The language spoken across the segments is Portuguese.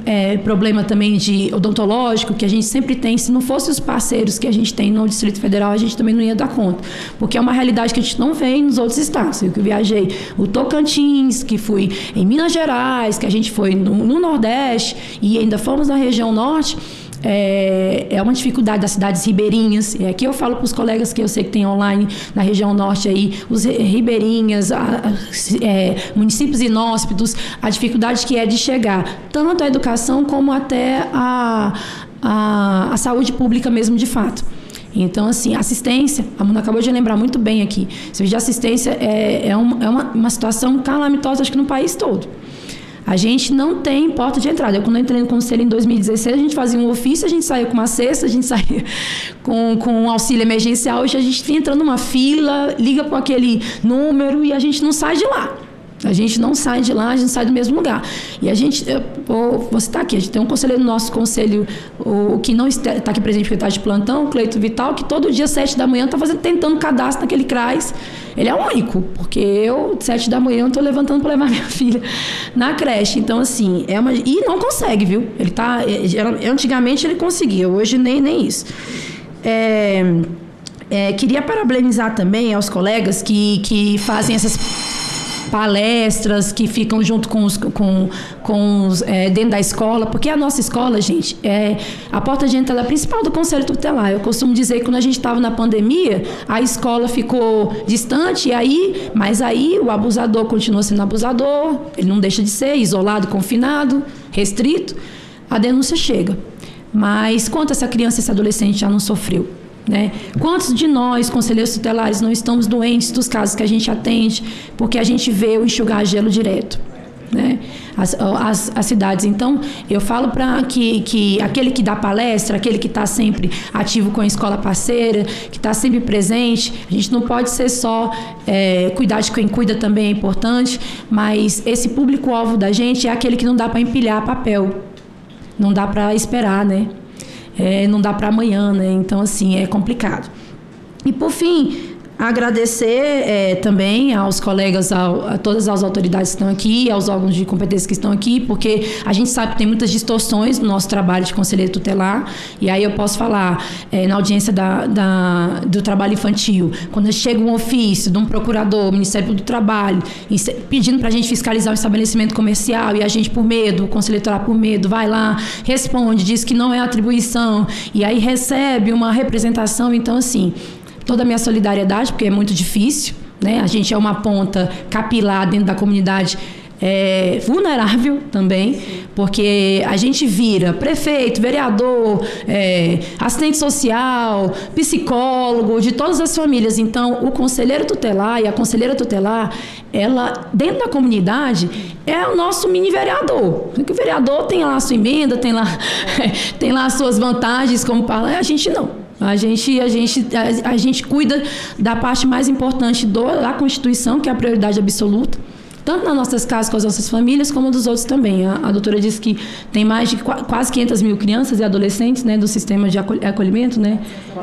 problema também de odontológico, que a gente sempre tem. Se não fosse os parceiros que a gente tem no Distrito Federal, a gente também não ia dar conta. Porque é uma realidade que a gente não vê nos outros estados. Eu que viajei o Tocantins, que fui em Minas Gerais, que a gente foi no Nordeste e ainda fomos na região Norte. É uma dificuldade das cidades ribeirinhas. E aqui eu falo para os colegas que eu sei que tem online na região norte aí, os ribeirinhas, municípios inóspitos, a dificuldade que é de chegar tanto à educação como até a saúde pública mesmo de fato. Então, assim, assistência, a Mona acabou de lembrar muito bem aqui, serviço de assistência é uma situação calamitosa, acho que no país todo. A gente não tem porta de entrada. Quando eu entrei no conselho em 2016, a gente fazia um ofício, a gente saía com uma cesta, a gente saía com um auxílio emergencial, hoje a gente entra numa fila, liga para aquele número e a gente não sai de lá. A gente não sai de lá, a gente sai do mesmo lugar. E a gente, vou citar aqui, a gente tem um conselheiro do nosso conselho, o que não está aqui presente porque está de plantão, o Cleito Vital, que todo dia, 7 da manhã, está tentando cadastro naquele CRAS. Ele é o único, porque eu, 7 da manhã, estou levantando para levar minha filha na creche. Então, assim, e não consegue, viu? Ele tá, antigamente ele conseguia, hoje nem isso. Queria parabenizar também aos colegas que fazem essas palestras, que ficam junto com os dentro da escola, porque a nossa escola, gente, é a porta de entrada principal do Conselho Tutelar. Eu costumo dizer que quando a gente estava na pandemia, a escola ficou distante, mas aí o abusador continua sendo abusador, ele não deixa de ser isolado, confinado, restrito, a denúncia chega. Mas quanto essa criança, esse adolescente já não sofreu? Né? Quantos de nós, conselheiros tutelares, não estamos doentes dos casos que a gente atende, porque a gente vê o enxugar gelo direto, né? As cidades. Então, eu falo para que aquele que dá palestra, aquele que está sempre ativo com a escola parceira, que está sempre presente, a gente não pode ser só cuidar de quem cuida também é importante, mas esse público-alvo da gente é aquele que não dá para empilhar papel, não dá para esperar, né? Não dá para amanhã, né? Então, assim, é complicado. E, por fim, agradecer também aos colegas, a todas as autoridades que estão aqui, aos órgãos de competência que estão aqui, porque a gente sabe que tem muitas distorções no nosso trabalho de conselheiro tutelar, e aí eu posso falar, na audiência do trabalho infantil, quando chega um ofício de um procurador, Ministério do Trabalho, pedindo para a gente fiscalizar o estabelecimento comercial, e a gente, por medo, o conselheiro tutelar por medo, vai lá, responde, diz que não é atribuição, e aí recebe uma representação. Então, assim, toda a minha solidariedade, porque é muito difícil, né? A gente é uma ponta capilar dentro da comunidade vulnerável também, porque a gente vira prefeito, vereador, assistente social, psicólogo, de todas as famílias. Então, o conselheiro tutelar e a conselheira tutelar, ela, dentro da comunidade, é o nosso mini vereador. Porque o vereador tem lá a sua emenda, tem lá as suas vantagens como parlamentar, a gente não. A gente cuida da parte mais importante da Constituição, que é a prioridade absoluta, tanto nas nossas casas com as nossas famílias, como dos outros também. A doutora disse que tem mais de quase 500 mil crianças e adolescentes, né, do sistema de acolhimento, né?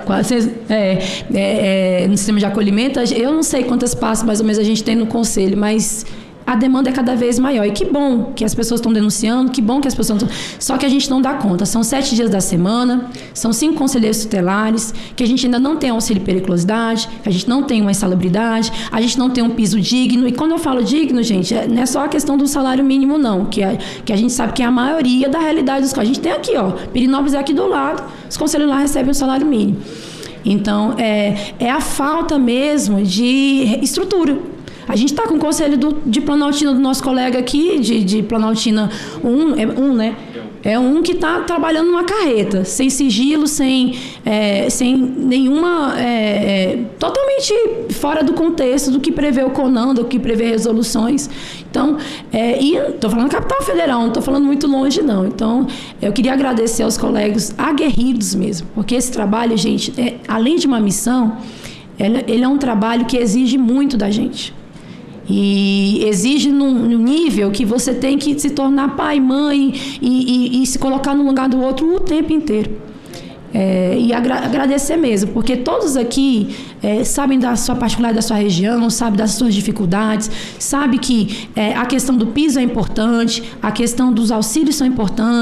No sistema de acolhimento, eu não sei quantas passos mais ou menos a gente tem no conselho, mas a demanda é cada vez maior. E que bom que as pessoas estão denunciando, que bom que as pessoas estão... Só que a gente não dá conta. São 7 dias da semana, são 5 conselheiros tutelares, que a gente ainda não tem auxílio periculosidade, a gente não tem uma insalubridade, a gente não tem um piso digno. E quando eu falo digno, gente, não é só a questão do salário mínimo, não, que a gente sabe que é a maioria da realidade dos... A gente tem aqui, Pirinópolis é aqui do lado, os conselheiros lá recebem o salário mínimo. Então, é a falta mesmo de estrutura. A gente está com o conselho de Planaltina do nosso colega aqui, de Planaltina 1, né? É um que está trabalhando numa carreta, sem sigilo, sem nenhuma... totalmente fora do contexto do que prevê o CONAN, do que prevê resoluções. Então, e estou falando capital federal, não estou falando muito longe, não. Então, eu queria agradecer aos colegas aguerridos mesmo, porque esse trabalho, gente, além de uma missão, ele é um trabalho que exige muito da gente. E exige num nível que você tem que se tornar pai, mãe e se colocar no lugar do outro o tempo inteiro. E agradecer mesmo, porque todos aqui sabem da sua particularidade, da sua região, sabem das suas dificuldades, sabem que a questão do piso é importante, a questão dos auxílios são importantes,